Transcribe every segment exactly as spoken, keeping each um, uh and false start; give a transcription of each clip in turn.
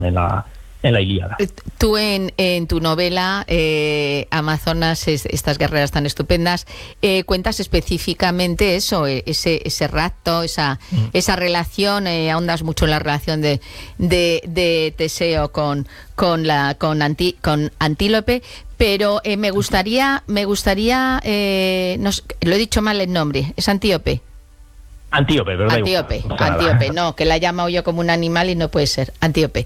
en la, en la Ilíada. Tú en, en tu novela eh, Amazonas, es, estas guerreras tan estupendas, eh, cuentas específicamente eso, ese, ese rapto, esa, mm. esa relación, eh, ahondas mucho en la relación de, de, de Teseo con, con, la, con, Anti, con Antílope, pero eh, me gustaría, me gustaría eh, no, lo he dicho mal el nombre, ¿es Antíope? Antíope, ¿verdad? Antíope, no, Antíope, no, que la he llamado yo como un animal y no puede ser, Antíope.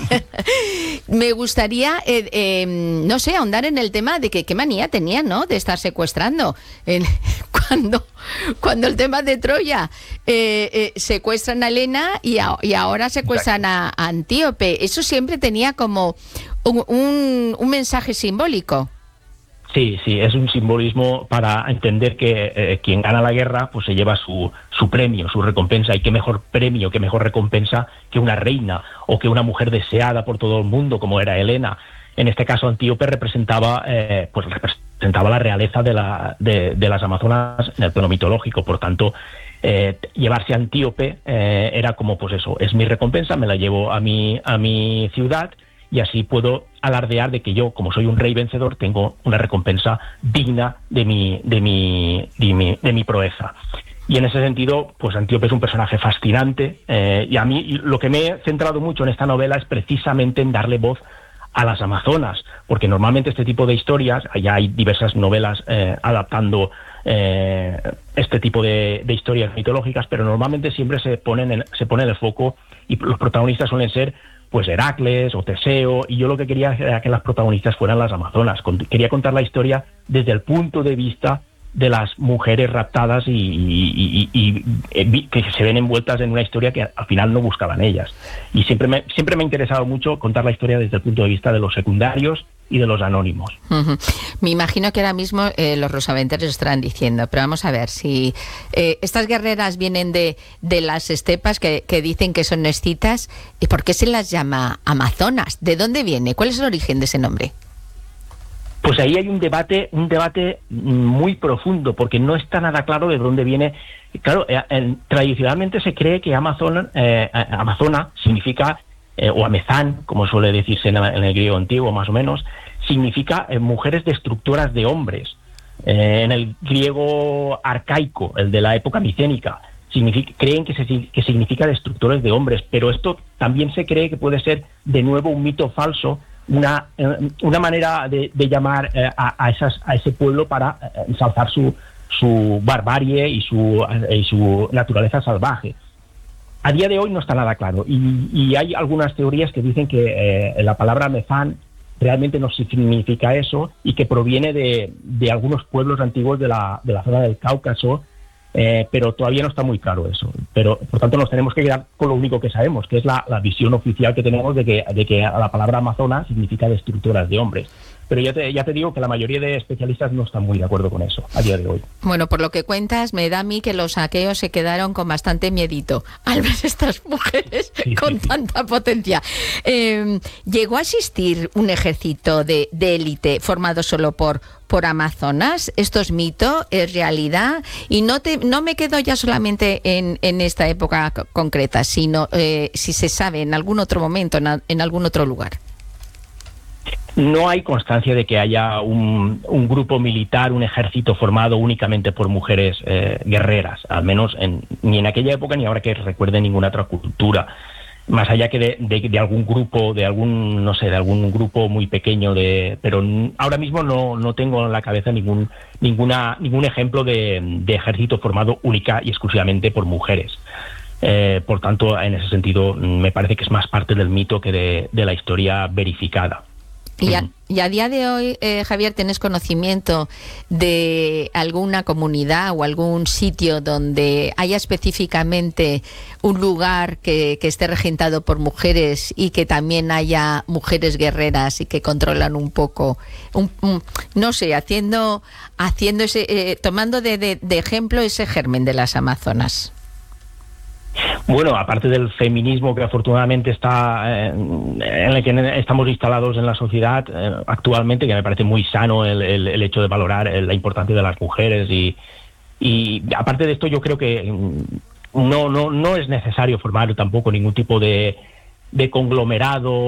Me gustaría, eh, eh, no sé, ahondar en el tema de que qué manía tenía, ¿no?, de estar secuestrando. En, cuando, cuando el tema de Troya eh, eh, secuestran a Helena y, a, y ahora secuestran a, a Antíope. Eso siempre tenía como un, un, un mensaje simbólico. Sí, sí, es un simbolismo para entender que eh, quien gana la guerra pues se lleva su, su premio, su recompensa, y qué mejor premio, qué mejor recompensa que una reina o que una mujer deseada por todo el mundo como era Helena. En este caso Antíope representaba eh, pues representaba la realeza de, la, de, de las Amazonas en el plano mitológico, por tanto eh, llevarse a Antíope eh, era como pues eso, es mi recompensa, me la llevo a mi, a mi ciudad, y así puedo alardear de que yo, como soy un rey vencedor, tengo una recompensa digna de mi, de mi, de mi, de mi proeza. Y en ese sentido, pues Antíope es un personaje fascinante, eh, y a mí lo que me he centrado mucho en esta novela es precisamente en darle voz a las Amazonas, porque normalmente este tipo de historias, ya hay diversas novelas eh, adaptando eh, este tipo de, de historias mitológicas, pero normalmente siempre se ponen en, se pone el foco, y los protagonistas suelen ser pues Heracles o Teseo, y yo lo que quería era que las protagonistas fueran las Amazonas. Quería contar la historia desde el punto de vista de las mujeres raptadas y, y, y, y, y que se ven envueltas en una historia que al final no buscaban ellas. Y siempre me, siempre me ha interesado mucho contar la historia desde el punto de vista de los secundarios y de los anónimos. Uh-huh. Me imagino que ahora mismo eh, los rosaventeros estarán diciendo, pero vamos a ver, si eh, estas guerreras vienen de, de las estepas que, que dicen que son escitas, ¿y por qué se las llama Amazonas? ¿De dónde viene? ¿Cuál es el origen de ese nombre? Pues ahí hay un debate, un debate muy profundo, porque no está nada claro de dónde viene. Claro, eh, eh, tradicionalmente se cree que Amazon, eh, Amazona significa, eh, o Amezán, como suele decirse en, en el griego antiguo más o menos, significa eh, mujeres destructoras de hombres. Eh, en el griego arcaico, el de la época micénica, significa, creen que, se, que significa destructores de hombres, pero esto también se cree que puede ser de nuevo un mito falso, una, una manera de, de llamar eh, a, a, esas, a ese pueblo para eh, ensalzar su, su barbarie y su, y su naturaleza salvaje. A día de hoy no está nada claro, y, y hay algunas teorías que dicen que eh, la palabra Mezán realmente no significa eso, y que proviene de, de algunos pueblos antiguos de la, de la zona del Cáucaso, eh, pero todavía no está muy claro eso. Pero por tanto nos tenemos que quedar con lo único que sabemos, que es la, la visión oficial que tenemos de que, de que la palabra amazona significa destructoras de hombres. Pero ya te, ya te digo que la mayoría de especialistas no están muy de acuerdo con eso a día de hoy. Bueno, por lo que cuentas, me da a mí que los aqueos se quedaron con bastante miedito al ver estas mujeres sí, con sí, tanta sí. potencia. Eh, ¿Llegó a existir un ejército de, de élite formado solo por, por amazonas? ¿Esto es mito? ¿Es realidad? Y no, te, no me quedo ya solamente en, en esta época concreta, sino eh, si se sabe en algún otro momento, en, en algún otro lugar. No hay constancia de que haya un, un grupo militar, un ejército formado únicamente por mujeres eh, guerreras, al menos en, ni en aquella época ni ahora que recuerde ninguna otra cultura, más allá que de, de, de algún grupo, de algún, no sé, de algún grupo muy pequeño, de, pero ahora mismo no, no tengo en la cabeza ningún, ninguna, ningún ejemplo de, de ejército formado única y exclusivamente por mujeres. Eh, por tanto, en ese sentido, me parece que es más parte del mito que de, de la historia verificada. Y a, y a día de hoy, eh, Javier, ¿tienes conocimiento de alguna comunidad o algún sitio donde haya específicamente un lugar que, que esté regentado por mujeres y que también haya mujeres guerreras y que controlan un poco, un, un, no sé, haciendo, haciendo ese, eh, tomando de, de, de ejemplo ese germen de las Amazonas? Bueno, aparte del feminismo que afortunadamente está eh, en el que estamos instalados en la sociedad eh, actualmente, que me parece muy sano el, el, el hecho de valorar la importancia de las mujeres, y, y aparte de esto yo creo que no, no, no es necesario formar tampoco ningún tipo de, de conglomerado